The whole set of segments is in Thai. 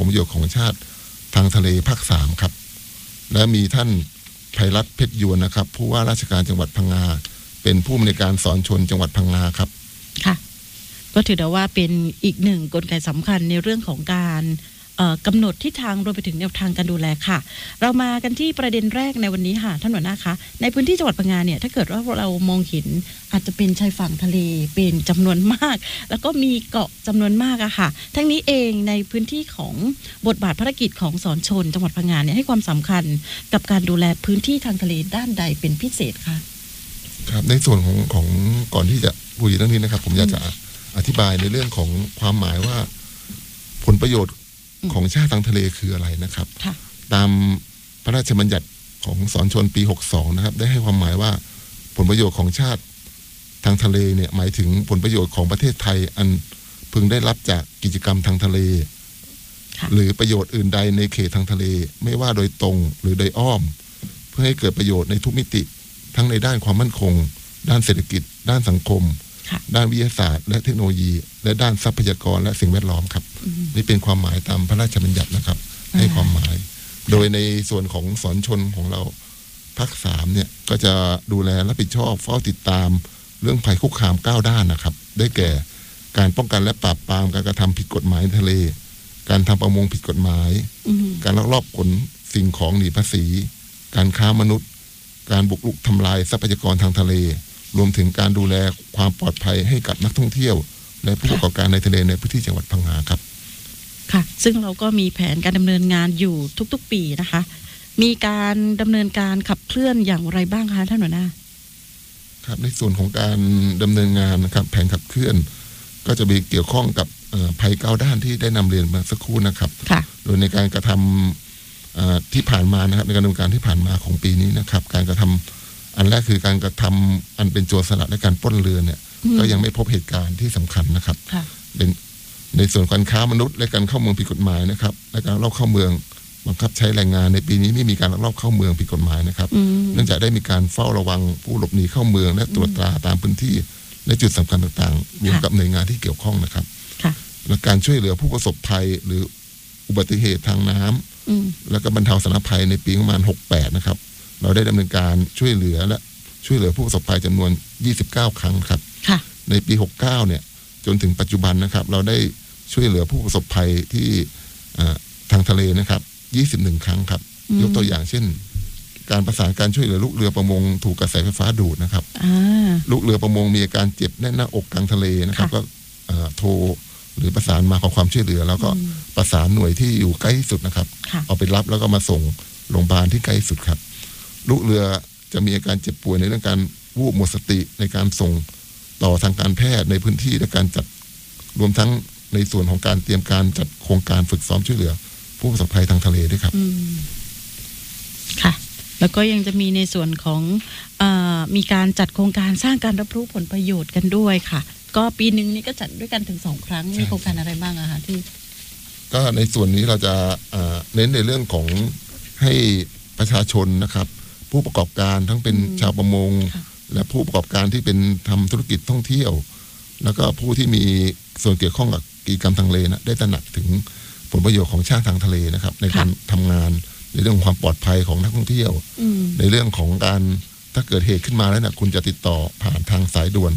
ประโยชน์ของชาติทางทะเลภาค3ครับและมีท่านไพรัตน์เพชรยวนนะครับผู้ว่าราชการจังหวัดพังงาเป็นผู้อำนวยการสอนชนจังหวัดพังงาครับค่ะก็ถือได้ว่าเป็นอีกหนึ่งกลไกสำคัญในเรื่องของการกำหนดทิศทางรวมไปถึงแนวทางการดูแลค่ะเรามากันที่ประเด็นแรกในวันนี้ค่ะท่านหัวหน้าคะในพื้นที่จังหวัดพังงาเนี่ยถ้าเกิดว่าเรามองเห็นอาจจะเป็นชายฝั่งทะเลเป็นจำนวนมากแล้วก็มีเกาะจำนวนมากอะค่ะทั้งนี้เองในพื้นที่ของบทบาทภารกิจของสอนชนจังหวัดพังงาเนี่ยให้ความสำคัญกับการดูแลพื้นที่ทางทะเลด้านใดเป็นพิเศษคะครับในส่วนของก่อนที่จะพูดเรื่องนี้นะครับผมอยากจะอธิบายในเรื่องของความหมายว่าผลประโยชน์ของชาติทางทะเลคืออะไรนะครับตามพระราชบัญญัติของสอนชนปี62นะครับได้ให้ความหมายว่าผลประโยชน์ของชาติทางทะเลเนี่ยหมายถึงผลประโยชน์ของประเทศไทยอันพึงได้รับจากกิจกรรมทางทะเลหรือประโยชน์อื่นใดในเขตทางทะเลไม่ว่าโดยตรงหรือโดยอ้อมเพื่อให้เกิดประโยชน์ในทุกมิติทั้งในด้านความมั่นคงด้านเศรษฐกิจด้านสังคมด้านวิทยาศาสตร์และเทคโนโลยีและด้านทรัพยากรและสิ่งแวดล้อมครับนี่เป็นความหมายตามพระราชบัญญัตินะครับให้ความหมายโดยในส่วนของสอนชนของเราภาค3เนี่ยก็จะดูแลรับผิดชอบเฝ้าติดตามเรื่องภัยคุกคาม9ด้านนะครับได้แก่การป้องกันและปราบปรามการกระทำผิดกฎหมายในทะเลการทำประมงผิดกฎหมายการลักลอบขนสิ่งของหนีภาษีการค้ามนุษย์การบุกรุกทำลายทรัพยากรทางทะเลรวมถึงการดูแลความปลอดภัยให้กับนักท่องเที่ยวและผู้ประกอบการในทะเลในพื้นที่จังหวัดพังงาครับค่ะซึ่งเราก็มีแผนการดำเนินงานอยู่ทุกๆปีนะคะมีการดำเนินการขับเคลื่อนอย่างไรบ้างคะท่านหัวหน้าครับในส่วนของการดำเนินงานนะครับแผนขับเคลื่อนก็จะมีเกี่ยวข้องกับภัย9ด้านที่ได้นำเรียนมาสักครู่นะครับโดยในการกระทำที่ผ่านมานะครับในการดำเนินการที่ผ่านมาของปีนี้นะครับการกระทำอันแรกคือการกระทำอันเป็นโจรสลัดและการปล้นเรือเนี่ยก็ยังไม่พบเหตุการณ์ที่สำคัญนะครับเป็นในส่วนการค้ามนุษย์และการเข้าเมืองผิดกฎหมายนะครับและการลักลอบเข้าเมืองบังคับใช้แรงงานในปีนี้ไม่มีการลักลอบเข้าเมืองผิดกฎหมายนะครับเนื่องจากได้มีการเฝ้าระวังผู้หลบหนีเข้าเมืองและตรวจตราตามพื้นที่และจุดสำคัญต่างๆรวมกับหน่วยงานที่เกี่ยวข้องนะครับและการช่วยเหลือผู้ประสบภัยหรืออุบัติเหตุทางน้ำและก็บรรเทาสาธารณภัยในปีประมาณ68นะครับเราได้ดำเนินการช่วยเหลือผู้ประสบภัยจำนวน29ครั้งครับในปี69เนี่ยจนถึงปัจจุบันนะครับเราได้ช่วยเหลือผู้ประสบภัยที่ทางทะเลนะครับ21ครั้งครับยกตัวอย่างเช่นการประสานการช่วยเหลือลูกเรือประมงถูกกระแสไฟฟ้าดูดนะครับลูกเรือประมงมีอาการเจ็บแน่นหน้าอกกลางทะเลนะครับก็โทรหรือประสานมาขอความช่วยเหลือแล้วก็ประสานหน่วยที่อยู่ใกล้ที่สุดนะครับเอาไปรับแล้วก็มาส่งโรงพยาบาลที่ใกล้ที่สุดครับลูกเรือจะมีอาการเจ็บป่วยในเรื่องการวูบหมดสติในการส่งต่อทางการแพทย์ในพื้นที่และการจัดรวมทั้งในส่วนของการเตรียมการจัดโครงการฝึกซ้อมช่วยเหลือผู้ประสบภัยทางทะเลด้วยครับค่ะแล้วก็ยังจะมีในส่วนของมีการจัดโครงการสร้างการรับรู้ผลประโยชน์กันด้วยค่ะก็ปีนึงนี้ก็จัดด้วยกันถึง2ครั้งมีโครงการอะไรบ้างอะคะที่ก็ในส่วนนี้เราจะเน้นในเรื่องของให้ประชาชนนะครับผู้ประกอบการทั้งเป็นชาวประมงและผู้ประกอบการที่เป็นทำธุรกิจท่องเที่ยวแล้วก็ผู้ที่มีส่วนเกี่ยวข้องกับกิจกรรมทางทะเลนะได้ตระหนักถึงผลประโยชน์ของชาติทางทะเลนะครับในการทำงานในเรื่องของความปลอดภัยของนักท่องเที่ยวในเรื่องของการถ้าเกิดเหตุขึ้นมาแล้วนะคุณจะติดต่อผ่านทางสายด่วน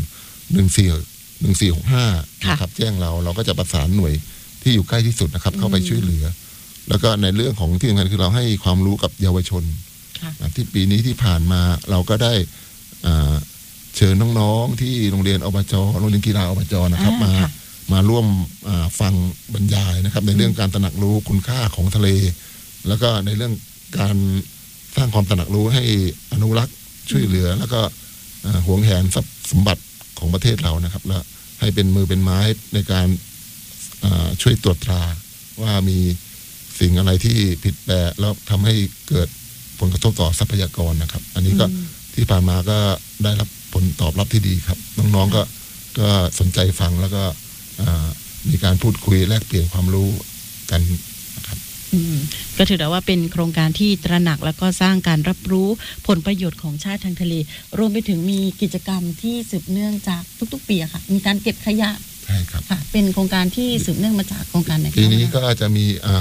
1465นะครับแจ้งเราก็จะประสานหน่วยที่อยู่ใกล้ที่สุดนะครับเข้าไปช่วยเหลือแล้วก็ในเรื่องของที่สำคัญคือเราให้ความรู้กับเยาวชนที่ปีนี้ที่ผ่านมาเราก็ได้เชิญน้องๆที่โรงเรียนอบจ.โรงเรียนกีฬาอบจ.นะครับมาร่วมฟังบรรยายนะครับในเรื่องการตระหนักรู้คุณค่าของทะเลแล้วก็ในเรื่องการสร้างความตระหนักรู้ให้อนุรักษ์ช่วยเหลือแล้วก็หวงแหนทรัพย์สมบัติของประเทศเรานะครับและให้เป็นมือเป็นไม้ในการช่วยตรวจตราว่ามีสิ่งอะไรที่ผิดแปลกแล้วทำให้เกิดผลกระทบต่อทรัพยากรนะครับอันนี้ก็ที่ผ่านมาก็ได้รับผลตอบรับที่ดีครับน้องๆก็สนใจฟังแล้วก็มีการพูดคุยแลกเปลี่ยนความรู้กันนะครับก็ถือได้ว่าเป็นโครงการที่ตระหนักแล้วก็สร้างการรับรู้ผลประโยชน์ของชาติทางทะเลรวมไปถึงมีกิจกรรมที่สืบเนื่องจากทุกๆปีค่ะมีการเก็บขยะใช่ครับค่ะเป็นโครงการที่สืบเนื่องมาจากโครงการไหนปีนี้ก็จะมี